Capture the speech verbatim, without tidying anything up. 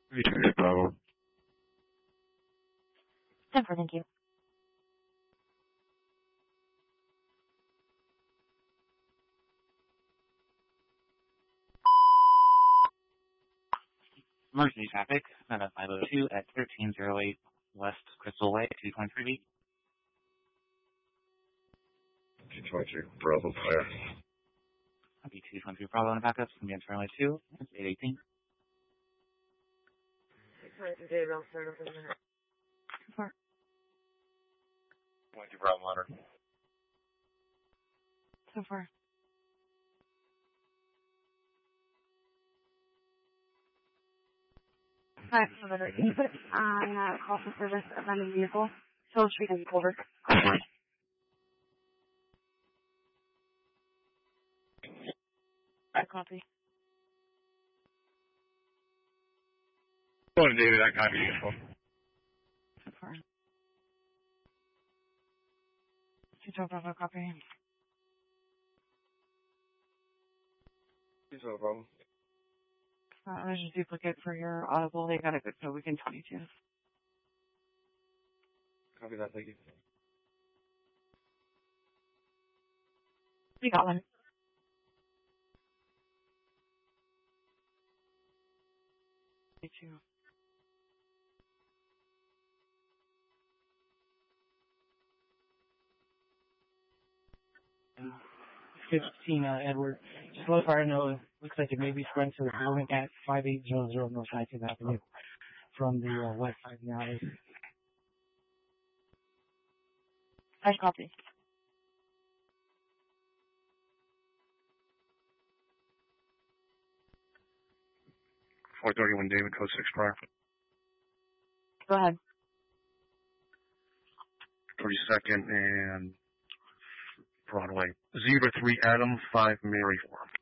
V Bravo. ten four, thank you. Emergency traffic, at five oh two at thirteen oh eight West Crystal Way, two twenty-three. two twenty-three, Bravo, fire. Copy, two twenty-three, Bravo on the backup, it's going to be on runway two, it's eight eighteen. six twenty-three, David, I'll start over in a minute. Too far. twenty-two, Bravo, Hunter. So far. Alright, so better. Can you put it on uh, call for service abandoned vehicle? Hill Street and Culver. I copy. Go on, David, I copy you. So far. Two twelve, Bravo, copy. two twelve, Bravo. Uh, there's a duplicate for your audible. They got it good for weekend twenty-two. Copy that, thank you. We got one. twenty-two. fifteen, uh, Edward. Just let fire know, it looks like it may be spreading to the building at five eight zero zero North nineteenth Avenue from the uh, west side of the alley. I copy. four thirty-one, David, code six prior. Go ahead. thirty-second and Broadway. Zebra three, Adam, five, Mary, four.